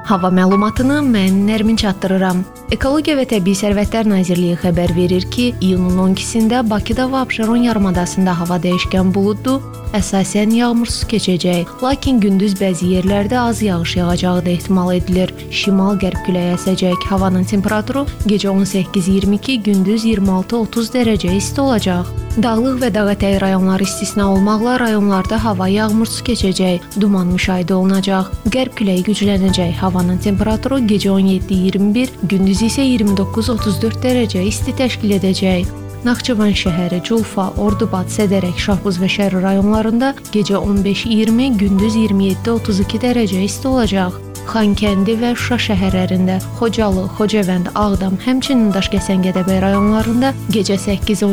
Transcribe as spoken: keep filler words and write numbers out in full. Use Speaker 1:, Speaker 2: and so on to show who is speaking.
Speaker 1: Hava məlumatını mən Nərmin çatdırıram. Ekologiya və Təbii Sərvətlər Nazirliyi xəbər verir ki, iyunun on ikisində Bakıda və Abşeron yarımadasında hava dəyişkən buludlu, əsasən yağmursuz keçəcək. Lakin gündüz bəzi yerlərdə az yağış yağacağı da ehtimal edilir. Şimal-qərb küləyi əsəcək. Havanın temperaturu gecə on səkkiz iyirmi iki, gündüz iyirmi altı otuz dərəcə isti olacaq. Dağlıq və dağətəyi rayonlar istisna olmaqla rayonlarda hava yağmursuz keçəcək. Duman müşahidə olunacaq. Qərb küləyi güclənəcək. Havanın temperaturu gecə on yeddi iyirmi bir, gündüz isə iyirmi doqquz otuz dörd dərəcə isti təşkil edəcək. Naxçıvan şəhəri, Culfa, Ordubad, Sədərək, Şahbuz və Şərri rayonlarında gecə on beş iyirmi, gündüz iyirmi yeddi otuz iki dərəcə isti olacaq. Xankəndi və Şuşa şəhərlərində, Xocalı, Xocavənd, Ağdam, həmçinin Daşkəsən, Gədəbəy rayonlarında gecə səkkiz on